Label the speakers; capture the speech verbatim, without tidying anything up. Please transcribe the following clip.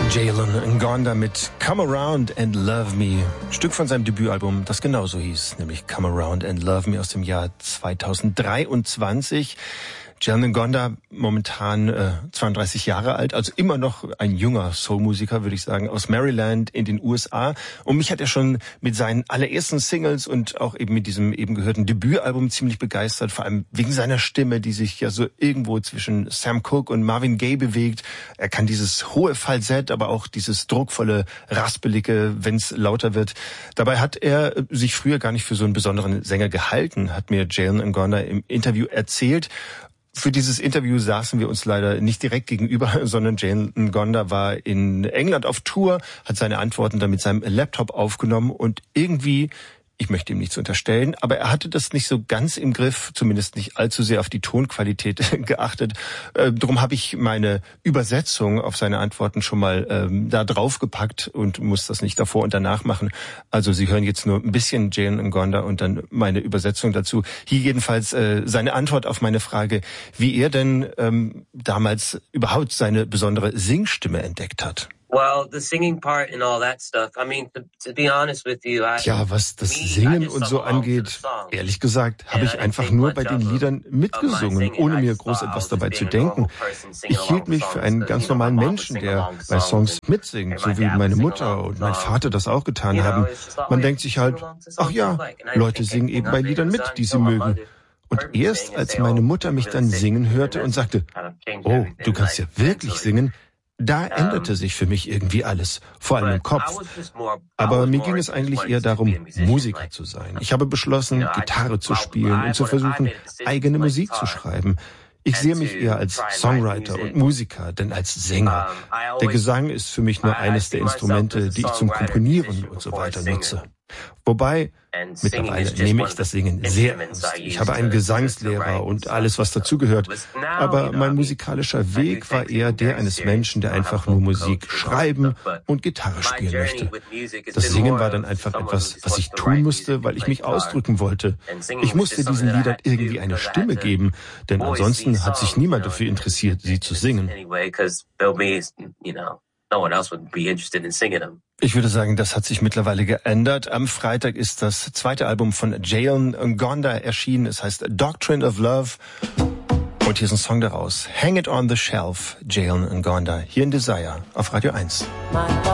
Speaker 1: Jalen Ngonda mit Come Around and Love Me. Stück von seinem Debütalbum, das genauso hieß, nämlich Come Around and Love Me aus dem Jahr zweitausenddreiundzwanzig. Jalen Ngonda, momentan äh, zweiunddreißig Jahre alt, also immer noch ein junger Soulmusiker, würde ich sagen, aus Maryland in den U S A. Und mich hat er schon mit seinen allerersten Singles und auch eben mit diesem eben gehörten Debütalbum ziemlich begeistert, vor allem wegen seiner Stimme, die sich ja so irgendwo zwischen Sam Cooke und Marvin Gaye bewegt. Er kann dieses hohe Falsett, aber auch dieses druckvolle, raspelige, wenn es lauter wird. Dabei hat er sich früher gar nicht für so einen besonderen Sänger gehalten, hat mir Jalen Ngonda im Interview erzählt. Für dieses Interview saßen wir uns leider nicht direkt gegenüber, sondern Jalen Ngonda war in England auf Tour, hat seine Antworten dann mit seinem Laptop aufgenommen und irgendwie, ich möchte ihm nichts unterstellen, aber er hatte das nicht so ganz im Griff, zumindest nicht allzu sehr auf die Tonqualität geachtet. Äh, darum habe ich meine Übersetzung auf seine Antworten schon mal ähm, da draufgepackt und muss das nicht davor und danach machen. Also Sie hören jetzt nur ein bisschen Jalen Ngonda und dann meine Übersetzung dazu. Hier jedenfalls äh, seine Antwort auf meine Frage, wie er denn ähm, damals überhaupt seine besondere Singstimme entdeckt hat.
Speaker 2: Well, the singing part and all that stuff. I mean, to, to be honest with you, I,
Speaker 1: Tja, was das Singen und so angeht, ehrlich gesagt, habe ich einfach nur bei den Liedern mitgesungen, ohne mir groß etwas dabei zu denken. Ich hielt mich für einen ganz normalen Menschen, der bei Songs mitsingt, so wie meine Mutter und mein Vater das auch getan haben. Man denkt sich halt, ach ja, Leute singen eben bei Liedern mit, die sie mögen. Und erst als meine Mutter mich dann singen hörte und sagte, oh, du kannst ja wirklich singen, da änderte sich für mich irgendwie alles, vor allem im Kopf. Aber mir ging es eigentlich eher darum, Musiker zu sein. Ich habe beschlossen, Gitarre zu spielen und zu versuchen, eigene Musik zu schreiben. Ich sehe mich eher als Songwriter und Musiker, denn als Sänger. Der Gesang ist für mich nur eines der Instrumente, die ich zum Komponieren und so weiter nutze. Wobei, mittlerweile nehme ich das Singen sehr ernst. Ich habe einen Gesangslehrer und alles, was dazugehört. Aber mein musikalischer Weg war eher der eines Menschen, der einfach nur Musik schreiben und Gitarre spielen möchte. Das Singen war dann einfach etwas, was ich tun musste, weil ich mich ausdrücken wollte. Ich musste diesen Liedern irgendwie eine Stimme geben, denn ansonsten hat sich niemand dafür interessiert, sie zu singen. Ich würde sagen, das hat sich mittlerweile geändert. Am Freitag ist das zweite Album von Jalen Ngonda erschienen. Es heißt Doctrine of Love. Und hier ist ein Song daraus. Hang It on the Shelf, Jalen Ngonda. Hier in Desire auf Radio eins.